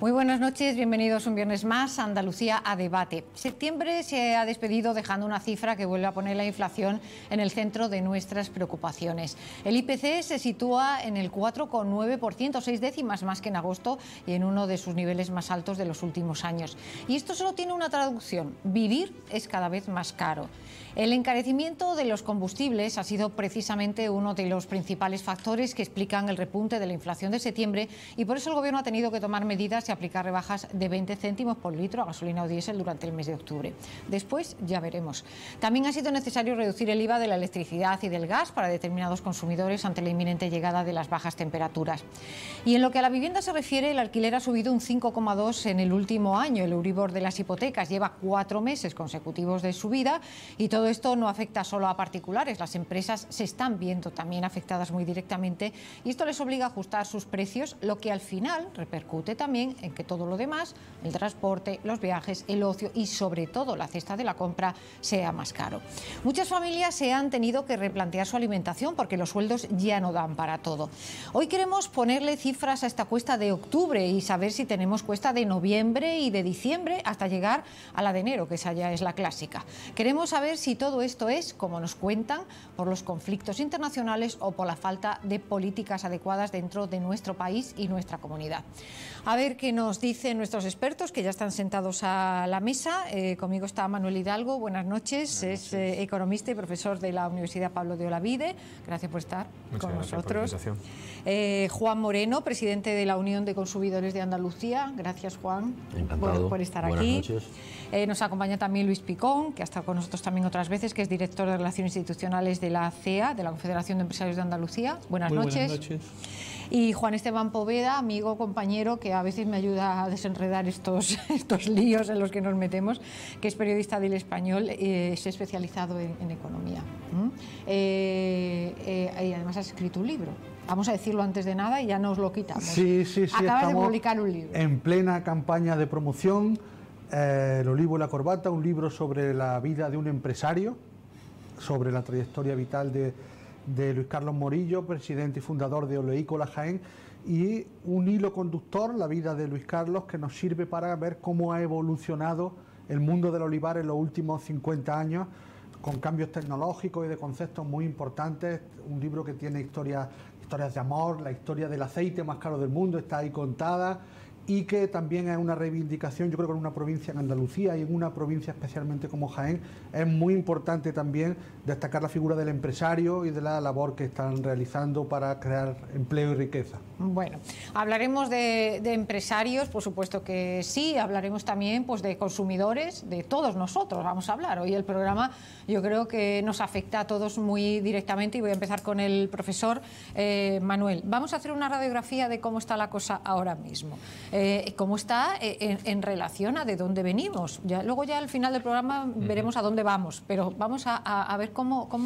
Muy buenas noches, bienvenidos un viernes más a Andalucía a Debate. Septiembre se ha despedido dejando una cifra que vuelve a poner la inflación en el centro de nuestras preocupaciones. El IPC se sitúa en el 4,9%, 6 décimas más que en agosto y en uno de sus niveles más altos de los últimos años. Y esto solo tiene una traducción: vivir es cada vez más caro. El encarecimiento de los combustibles ha sido precisamente uno de los principales factores que explican el repunte de la inflación de septiembre, y por eso el Gobierno ha tenido que tomar medidas y aplicar rebajas de 20 céntimos por litro a gasolina o diésel durante el mes de octubre. Después ya veremos. También ha sido necesario reducir el IVA de la electricidad y del gas para determinados consumidores ante la inminente llegada de las bajas temperaturas. Y en lo que a la vivienda se refiere, el alquiler ha subido un 5,2% en el último año. El Euribor de las hipotecas lleva 4 meses consecutivos de subida, y todo esto no afecta solo a particulares. Las empresas se están viendo también afectadas muy directamente, y esto les obliga a ajustar sus precios, lo que al final repercute también en que todo lo demás, el transporte, los viajes, el ocio y sobre todo la cesta de la compra, sea más caro. Muchas familias se han tenido que replantear su alimentación porque los sueldos ya no dan para todo. Hoy queremos ponerle cifras a esta cuesta de octubre y saber si tenemos cuesta de noviembre y de diciembre hasta llegar a la de enero, que esa ya es la clásica. Queremos saber si todo esto es, como nos cuentan, por los conflictos internacionales o por la falta de políticas adecuadas dentro de nuestro país y nuestra comunidad. A ver qué nos dicen nuestros expertos, que ya están sentados a la mesa. Conmigo está Manuel Hidalgo, buenas noches. Es economista y profesor de la Universidad Pablo de Olavide. Gracias por estar con nosotros. Juan Moreno, presidente de la Unión de Consumidores de Andalucía. Gracias, Juan. Encantado. Por estar buenas aquí. Noches. Nos acompaña también Luis Picón, que ha estado con nosotros también otras veces, que es director de Relaciones Institucionales de la CEA, de la Confederación de Empresarios de Andalucía. Buenas noches. Buenas noches. Y Juan Esteban Poveda, amigo, compañero, que a veces me ayuda a desenredar estos líos en los que nos metemos, que es periodista del Español, es especializado en economía. Y además has escrito un libro. Vamos a decirlo antes de nada y ya nos lo quitamos. Sí. Acabas de publicar un libro. En plena campaña de promoción, El olivo y la corbata, un libro sobre la vida de un empresario, sobre la trayectoria vital de Luis Carlos Morillo, presidente y fundador de Oleícola Jaén, y un hilo conductor, la vida de Luis Carlos, que nos sirve para ver cómo ha evolucionado el mundo del olivar en los últimos 50 años, con cambios tecnológicos y de conceptos muy importantes. Un libro que tiene historias de amor, la historia del aceite más caro del mundo está ahí contada, y que también es una reivindicación. Yo creo que en una provincia en Andalucía y en una provincia especialmente como Jaén es muy importante también destacar la figura del empresario y de la labor que están realizando para crear empleo y riqueza. Bueno, hablaremos de empresarios, por supuesto que sí, hablaremos también pues de consumidores, de todos nosotros vamos a hablar. Hoy el programa yo creo que nos afecta a todos muy directamente, y voy a empezar con el profesor Manuel. Vamos a hacer una radiografía de cómo está la cosa ahora mismo. Cómo está en relación a de dónde venimos. Luego ya al final del programa veremos a dónde vamos, pero vamos a ver cómo